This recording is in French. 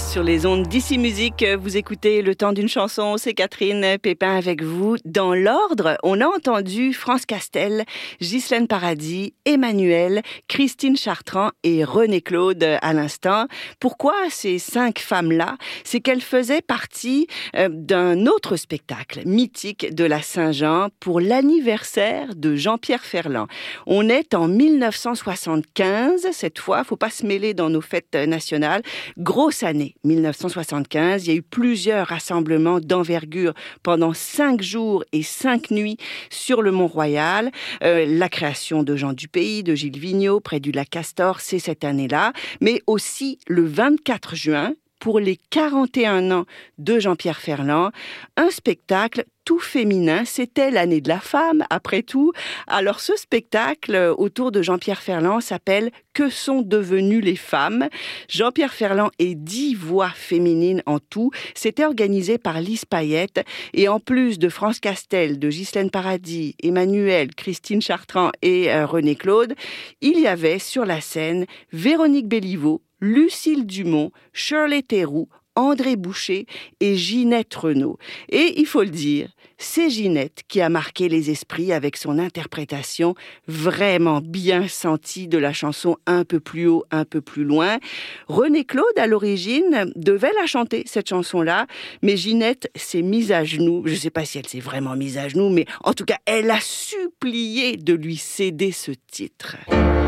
Sur les ondes d'Ici Musique, vous écoutez Le Temps d'une chanson, c'est Catherine Pépin avec vous. Dans l'ordre, on a entendu France Castel, Ghislaine Paradis, Emmanuelle, Christine Chartrand et René Claude à l'instant. Pourquoi ces 5 femmes-là? C'est qu'elles faisaient partie d'un autre spectacle mythique de la Saint-Jean pour l'anniversaire de Jean-Pierre Ferland. On est en 1975, cette fois, faut pas se mêler dans nos fêtes nationales. Grosse année, 1975. Il y a eu plusieurs rassemblements d'envergure pendant 5 jours et 5 nuits sur le Mont-Royal. La création de Jean Dupays, de Gilles Vigneault, près du lac Castor, c'est cette année-là. Mais aussi le 24 juin, pour les 41 ans de Jean-Pierre Ferland, un spectacle tout féminin, c'était l'année de la femme, après tout. Alors ce spectacle autour de Jean-Pierre Ferland s'appelle « Que sont devenues les femmes ?» Jean-Pierre Ferland et 10 voix féminines en tout. C'était organisé par Lise Payette. Et en plus de France Castel, de Ghislaine Paradis, Emmanuelle, Christine Chartrand et René Claude, il y avait sur la scène Véronique Béliveau, Lucille Dumont, Shirley Theroux, André Boucher et Ginette Renaud. Et il faut le dire, c'est Ginette qui a marqué les esprits avec son interprétation vraiment bien sentie de la chanson Un peu plus haut, un peu plus loin. René Claude, à l'origine, devait la chanter, cette chanson-là, mais Ginette s'est mise à genoux. Je ne sais pas si elle s'est vraiment mise à genoux, mais en tout cas, elle a supplié de lui céder ce titre.